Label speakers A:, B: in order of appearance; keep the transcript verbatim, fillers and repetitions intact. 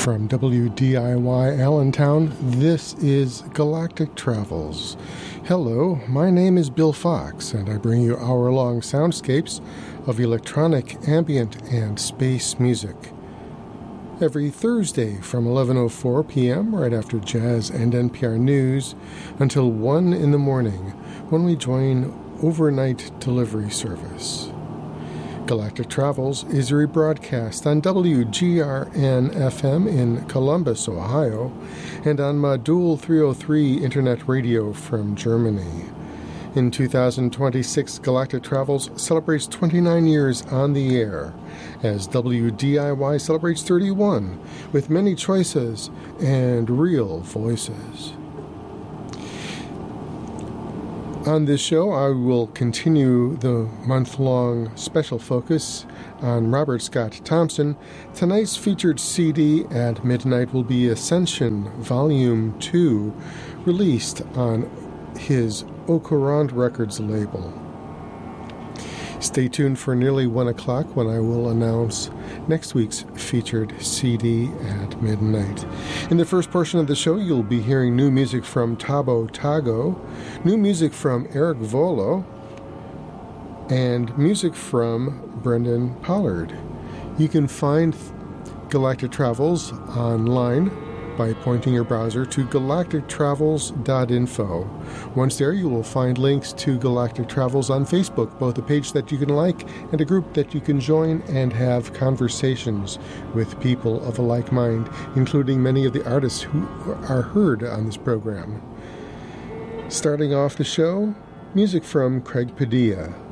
A: from W D I Y Allentown, this is Galactic Travels. Hello, my name is Bill Fox, and I bring you hour-long soundscapes of electronic, ambient, and space music. Every Thursday from eleven oh four p.m., right after jazz and N P R News, until one in the morning, when we join overnight delivery service. Galactic Travels is a rebroadcast on W G R N F M in Columbus, Ohio, and on Modul three oh three Internet Radio from Germany. In two thousand twenty-six, Galactic Travels celebrates twenty-nine years on the air, as W D I Y celebrates thirty-one, with many choices and real voices. On this show, I will continue the month-long special focus on Robert Scott Thompson. Tonight's featured C D at midnight will be Ascension Volume two, released on his Ocorant Records label. Stay tuned for nearly one o'clock when I will announce next week's featured C D at midnight. In the first portion of the show, you'll be hearing new music from Tabo Tago, new music from Eric Volo, and music from Brendan Pollard. You can find Galactic Travels online by pointing your browser to galactic travels dot info. Once there, you will find links to Galactic Travels on Facebook, both a page that you can like and a group that you can join and have conversations with people of a like mind, including many of the artists who are heard on this program. Starting off the show, music from Craig Padilla.